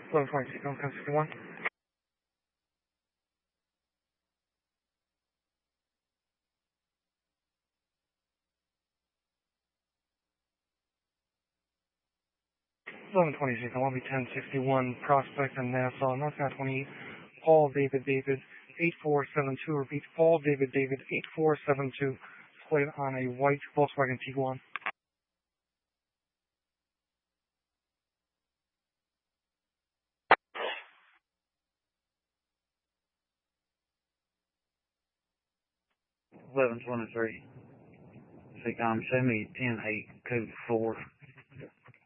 1126, 1061. 1126, I want to be 1061 Prospect and Nassau, North Carolina 28, Paul David David 8472, repeat, Paul David David 8472, displayed on a white Volkswagen Tiguan. Show me 10-8 code 4.